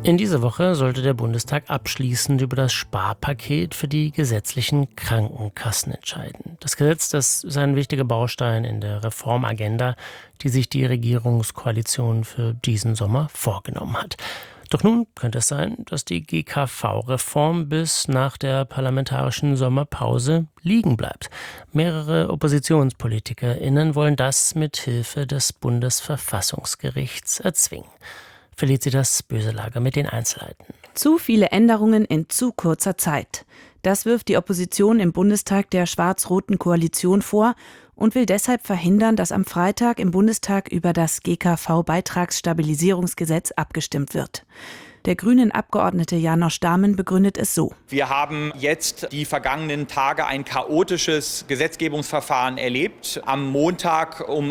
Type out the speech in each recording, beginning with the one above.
In dieser Woche sollte der Bundestag abschließend über das Sparpaket für die gesetzlichen Krankenkassen entscheiden. Das Gesetz, das ist ein wichtiger Baustein in der Reformagenda, die sich die Regierungskoalition für diesen Sommer vorgenommen hat. Doch nun könnte es sein, dass die GKV-Reform bis nach der parlamentarischen Sommerpause liegen bleibt. Mehrere OppositionspolitikerInnen wollen das mit Hilfe des Bundesverfassungsgerichts erzwingen. Felicitas Böselager mit den Einzelheiten. Zu viele Änderungen in zu kurzer Zeit. Das wirft die Opposition im Bundestag der schwarz-roten Koalition vor und will deshalb verhindern, dass am Freitag im Bundestag über das GKV-Beitragsstabilisierungsgesetz abgestimmt wird. Der grünen Abgeordnete János Dámen begründet es so. Wir haben jetzt die vergangenen Tage ein chaotisches Gesetzgebungsverfahren erlebt. Am Montag um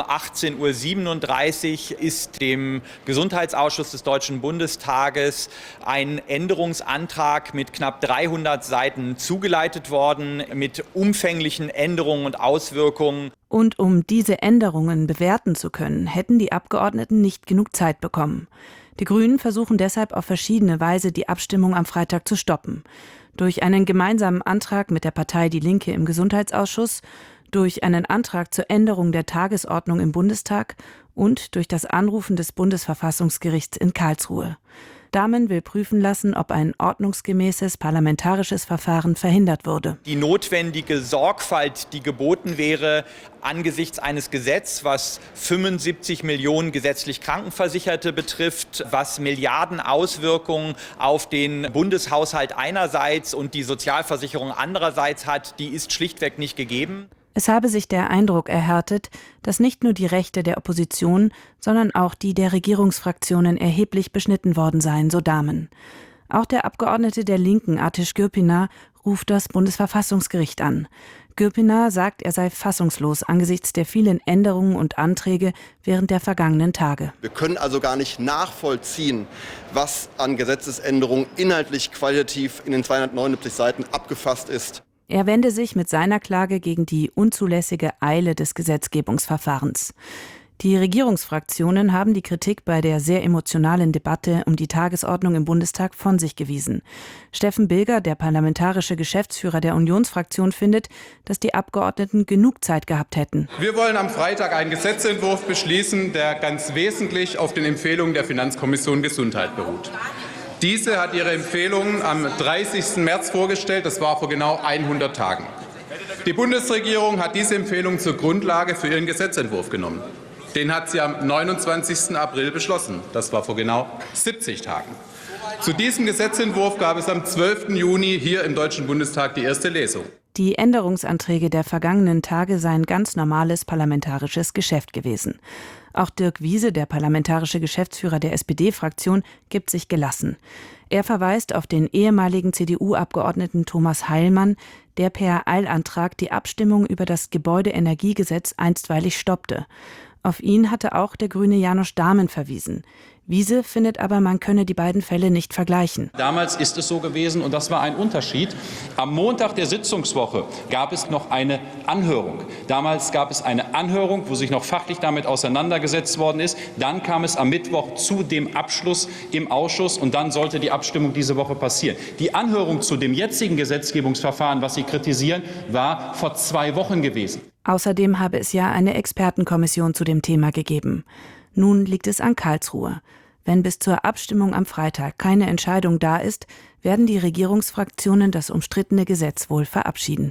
18:37 Uhr ist dem Gesundheitsausschuss des Deutschen Bundestages ein Änderungsantrag mit knapp 300 Seiten zugeleitet worden, mit umfänglichen Änderungen und Auswirkungen. Und um diese Änderungen bewerten zu können, hätten die Abgeordneten nicht genug Zeit bekommen. Die Grünen versuchen deshalb auf verschiedene Weise, die Abstimmung am Freitag zu stoppen. Durch einen gemeinsamen Antrag mit der Partei Die Linke im Gesundheitsausschuss, durch einen Antrag zur Änderung der Tagesordnung im Bundestag und durch das Anrufen des Bundesverfassungsgerichts in Karlsruhe. Dámen will prüfen lassen, ob ein ordnungsgemäßes parlamentarisches Verfahren verhindert wurde. Die notwendige Sorgfalt, die geboten wäre, angesichts eines Gesetzes, was 75 Millionen gesetzlich Krankenversicherte betrifft, was Milliarden Auswirkungen auf den Bundeshaushalt einerseits und die Sozialversicherung andererseits hat, die ist schlichtweg nicht gegeben. Es habe sich der Eindruck erhärtet, dass nicht nur die Rechte der Opposition, sondern auch die der Regierungsfraktionen erheblich beschnitten worden seien, so Dámen. Auch der Abgeordnete der Linken, Ateş Gürpınar, ruft das Bundesverfassungsgericht an. Gürpınar sagt, er sei fassungslos angesichts der vielen Änderungen und Anträge während der vergangenen Tage. Wir können also gar nicht nachvollziehen, was an Gesetzesänderungen inhaltlich qualitativ in den 279 Seiten abgefasst ist. Er wende sich mit seiner Klage gegen die unzulässige Eile des Gesetzgebungsverfahrens. Die Regierungsfraktionen haben die Kritik bei der sehr emotionalen Debatte um die Tagesordnung im Bundestag von sich gewiesen. Steffen Bilger, der parlamentarische Geschäftsführer der Unionsfraktion, findet, dass die Abgeordneten genug Zeit gehabt hätten. Wir wollen am Freitag einen Gesetzentwurf beschließen, der ganz wesentlich auf den Empfehlungen der Finanzkommission Gesundheit beruht. Diese hat ihre Empfehlungen am 30. März vorgestellt, das war vor genau 100 Tagen. Die Bundesregierung hat diese Empfehlung zur Grundlage für ihren Gesetzentwurf genommen. Den hat sie am 29. April beschlossen, das war vor genau 70 Tagen. Zu diesem Gesetzentwurf gab es am 12. Juni hier im Deutschen Bundestag die erste Lesung. Die Änderungsanträge der vergangenen Tage seien ganz normales parlamentarisches Geschäft gewesen. Auch Dirk Wiese, der parlamentarische Geschäftsführer der SPD-Fraktion, gibt sich gelassen. Er verweist auf den ehemaligen CDU-Abgeordneten Thomas Heilmann, der per Eilantrag die Abstimmung über das Gebäudeenergiegesetz einstweilig stoppte. Auf ihn hatte auch der grüne János Dámen verwiesen. Wiese findet aber, man könne die beiden Fälle nicht vergleichen. Damals ist es so gewesen, und das war ein Unterschied. Am Montag der Sitzungswoche gab es noch eine Anhörung. Damals gab es eine Anhörung, wo sich noch fachlich damit auseinandergesetzt worden ist. Dann kam es am Mittwoch zu dem Abschluss im Ausschuss und dann sollte die Abstimmung diese Woche passieren. Die Anhörung zu dem jetzigen Gesetzgebungsverfahren, was Sie kritisieren, war vor 2 Wochen gewesen. Außerdem habe es ja eine Expertenkommission zu dem Thema gegeben. Nun liegt es an Karlsruhe. Wenn bis zur Abstimmung am Freitag keine Entscheidung da ist, werden die Regierungsfraktionen das umstrittene Gesetz wohl verabschieden.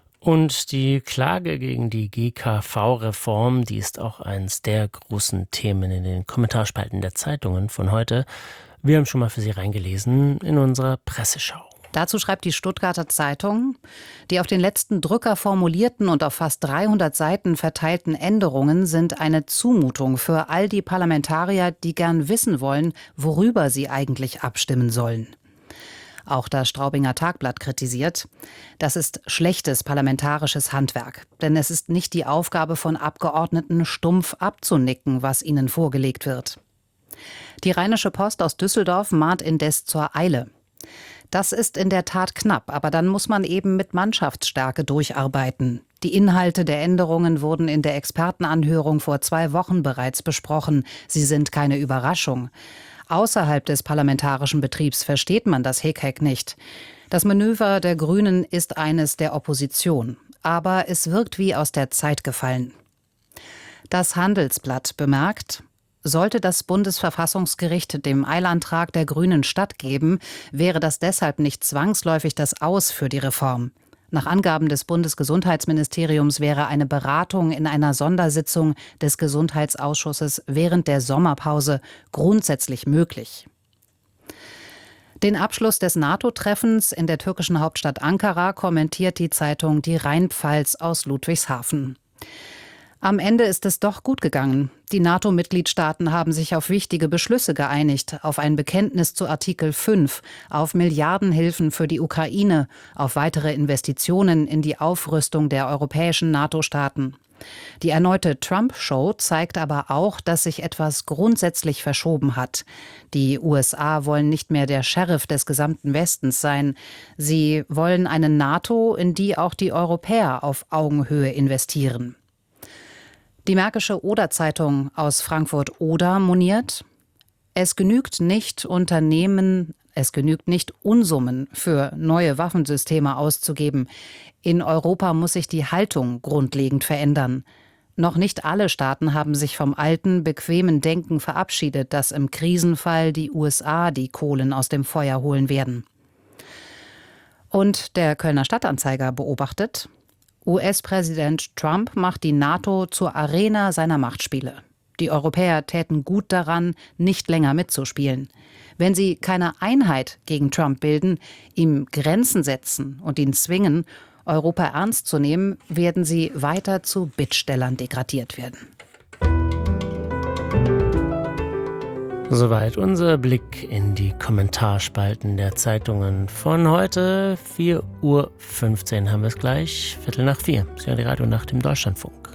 Und die Klage gegen die GKV-Reform, die ist auch eines der großen Themen in den Kommentarspalten der Zeitungen von heute. Wir haben schon mal für Sie reingelesen in unserer Presseschau. Dazu schreibt die Stuttgarter Zeitung, die auf den letzten Drücker formulierten und auf fast 300 Seiten verteilten Änderungen sind eine Zumutung für all die Parlamentarier, die gern wissen wollen, worüber sie eigentlich abstimmen sollen. Auch das Straubinger Tagblatt kritisiert, das ist schlechtes parlamentarisches Handwerk. Denn es ist nicht die Aufgabe von Abgeordneten, stumpf abzunicken, was ihnen vorgelegt wird. Die Rheinische Post aus Düsseldorf mahnt indes zur Eile. Das ist in der Tat knapp, aber dann muss man eben mit Mannschaftsstärke durcharbeiten. Die Inhalte der Änderungen wurden in der Expertenanhörung vor 2 Wochen bereits besprochen. Sie sind keine Überraschung. Außerhalb des parlamentarischen Betriebs versteht man das Hickhack nicht. Das Manöver der Grünen ist eines der Opposition, aber es wirkt wie aus der Zeit gefallen. Das Handelsblatt bemerkt: Sollte das Bundesverfassungsgericht dem Eilantrag der Grünen stattgeben, wäre das deshalb nicht zwangsläufig das Aus für die Reform. Nach Angaben des Bundesgesundheitsministeriums wäre eine Beratung in einer Sondersitzung des Gesundheitsausschusses während der Sommerpause grundsätzlich möglich. Den Abschluss des NATO-Treffens in der türkischen Hauptstadt Ankara kommentiert die Zeitung Die Rheinpfalz aus Ludwigshafen. Am Ende ist es doch gut gegangen. Die NATO-Mitgliedstaaten haben sich auf wichtige Beschlüsse geeinigt, auf ein Bekenntnis zu Artikel 5, auf Milliardenhilfen für die Ukraine, auf weitere Investitionen in die Aufrüstung der europäischen NATO-Staaten. Die erneute Trump-Show zeigt aber auch, dass sich etwas grundsätzlich verschoben hat. Die USA wollen nicht mehr der Sheriff des gesamten Westens sein. Sie wollen eine NATO, in die auch die Europäer auf Augenhöhe investieren. Die Märkische Oder-Zeitung aus Frankfurt-Oder moniert: Es genügt nicht, Unsummen für neue Waffensysteme auszugeben. In Europa muss sich die Haltung grundlegend verändern. Noch nicht alle Staaten haben sich vom alten, bequemen Denken verabschiedet, dass im Krisenfall die USA die Kohlen aus dem Feuer holen werden. Und der Kölner Stadtanzeiger beobachtet: US-Präsident Trump macht die NATO zur Arena seiner Machtspiele. Die Europäer täten gut daran, nicht länger mitzuspielen. Wenn sie keine Einheit gegen Trump bilden, ihm Grenzen setzen und ihn zwingen, Europa ernst zu nehmen, werden sie weiter zu Bittstellern degradiert werden. Soweit unser Blick in die Kommentarspalten der Zeitungen von heute. 4:15 Uhr haben wir es gleich, 4:15. Sie hören die Radionacht im Deutschlandfunk.